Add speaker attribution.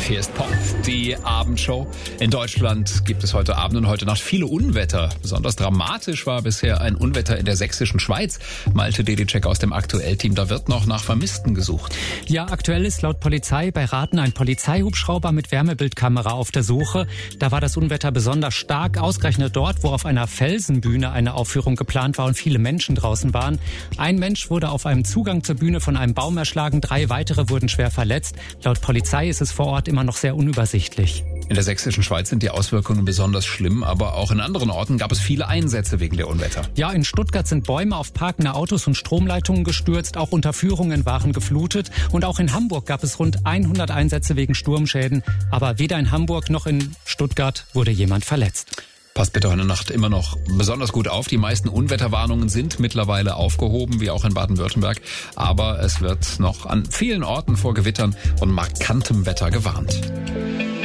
Speaker 1: Hier ist Pop, die Abendshow. In Deutschland gibt es heute Abend und heute Nacht viele Unwetter. Besonders dramatisch war bisher ein Unwetter in der sächsischen Schweiz. Malte Dedicek aus dem Aktuell-Team, da wird noch nach Vermissten gesucht.
Speaker 2: Ja, aktuell ist laut Polizei bei Raten ein Polizeihubschrauber mit Wärmebildkamera auf der Suche. Da war das Unwetter besonders stark, ausgerechnet dort, wo auf einer Felsenbühne eine Aufführung geplant war und viele Menschen draußen waren. Ein Mensch wurde auf einem Zugang zur Bühne von einem Baum erschlagen, 3 weitere wurden schwer verletzt. Laut Polizei ist es vor Ort immer noch sehr unübersichtlich.
Speaker 1: In der sächsischen Schweiz sind die Auswirkungen besonders schlimm, aber auch in anderen Orten gab es viele Einsätze wegen der Unwetter.
Speaker 2: Ja, in Stuttgart sind Bäume auf parkende Autos und Stromleitungen gestürzt, auch Unterführungen waren geflutet und auch in Hamburg gab es rund 100 Einsätze wegen Sturmschäden, aber weder in Hamburg noch in Stuttgart wurde jemand verletzt.
Speaker 1: Passt bitte heute Nacht immer noch besonders gut auf. Die meisten Unwetterwarnungen sind mittlerweile aufgehoben, wie auch in Baden-Württemberg. Aber es wird noch an vielen Orten vor Gewittern und markantem Wetter gewarnt.